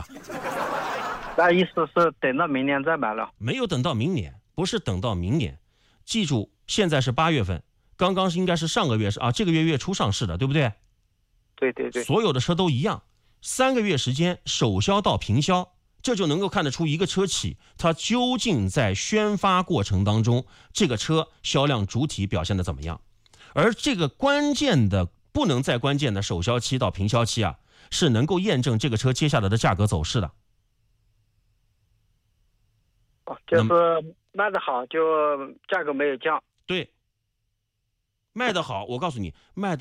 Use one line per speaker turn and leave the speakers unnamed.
吧？
那意思是等到明年再买了？
没有等到明年，不是等到明年。记住，现在是8月份，刚刚应该是上个月这个月月初上市的，对不对？
对对对。
所有的车都一样，3个月时间首销到平销，这就能够看得出一个车企它究竟在宣发过程当中，这个车销量主体表现的怎么样。而这个关键的不能再关键的首销期到平销期啊，是能够验证这个车接下来的价格走势的。
就是卖得好就价格没有降。
对，卖得好，我告诉你，卖得